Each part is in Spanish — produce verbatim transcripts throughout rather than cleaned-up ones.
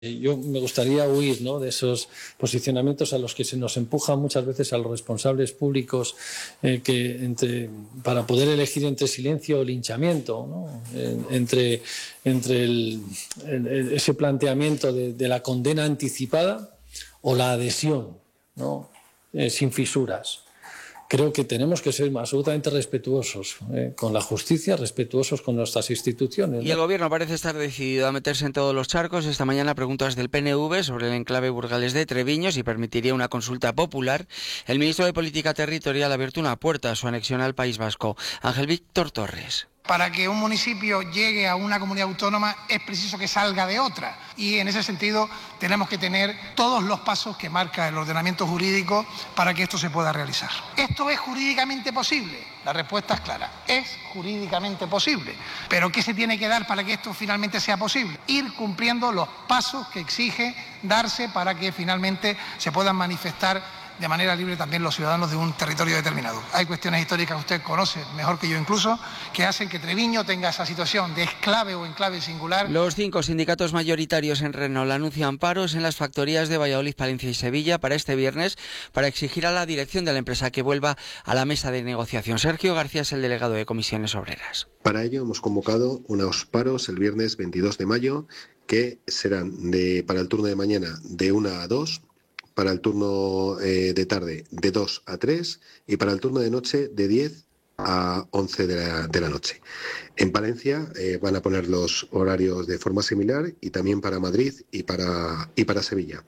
Yo me gustaría huir, ¿no?, de esos posicionamientos a los que se nos empuja muchas veces a los responsables públicos eh, que entre, para poder elegir entre silencio o linchamiento, ¿no?, en, entre, entre el, el, ese planteamiento de, de la condena anticipada o la adhesión, ¿no?, eh, sin fisuras. Creo que tenemos que ser absolutamente respetuosos eh, con la justicia, respetuosos con nuestras instituciones, ¿no? Y el Gobierno parece estar decidido a meterse en todos los charcos. Esta mañana preguntas del P N V sobre el enclave Burgales de Treviño, si permitiría una consulta popular. El ministro de Política Territorial ha abierto una puerta a su anexión al País Vasco. Ángel Víctor Torres. Para que un municipio llegue a una comunidad autónoma es preciso que salga de otra, y en ese sentido tenemos que tener todos los pasos que marca el ordenamiento jurídico para que esto se pueda realizar. ¿Esto es jurídicamente posible? La respuesta es clara, es jurídicamente posible. ¿Pero qué se tiene que dar para que esto finalmente sea posible? Ir cumpliendo los pasos que exige darse para que finalmente se puedan manifestar de manera libre también los ciudadanos de un territorio determinado. Hay cuestiones históricas que usted conoce mejor que yo incluso, que hacen que Treviño tenga esa situación de exclave o enclave singular. Los cinco sindicatos mayoritarios en Renault anuncian paros en las factorías de Valladolid, Palencia y Sevilla para este viernes, para exigir a la dirección de la empresa que vuelva a la mesa de negociación. Sergio García es el delegado de Comisiones Obreras. Para ello hemos convocado unos paros el viernes veintidós de mayo, que serán de, para el turno de mañana de una a dos, para el turno eh, de tarde de dos a tres y para el turno de noche de diez a once de la, de la noche. En Palencia eh, van a poner los horarios de forma similar, y también para Madrid y para, y para Sevilla.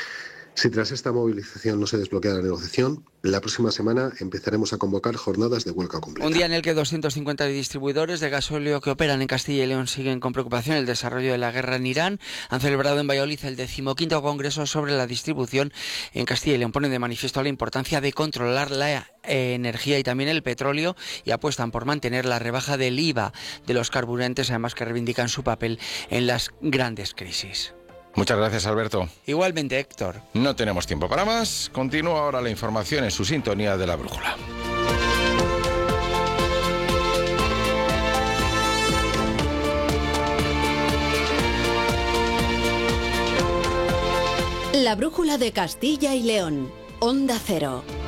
Si tras esta movilización no se desbloquea la negociación, la próxima semana empezaremos a convocar jornadas de huelga completa. Un día en el que doscientos cincuenta distribuidores de gasóleo que operan en Castilla y León siguen con preocupación el desarrollo de la guerra en Irán. Han celebrado en Valladolid el decimoquinto congreso sobre la distribución en Castilla y León. Ponen de manifiesto la importancia de controlar la eh, energía y también el petróleo, y apuestan por mantener la rebaja del I V A de los carburantes, además que reivindican su papel en las grandes crisis. Muchas gracias, Alberto. Igualmente, Héctor. No tenemos tiempo para más. Continúa ahora la información en su sintonía de La Brújula. La Brújula de Castilla y León. Onda Cero.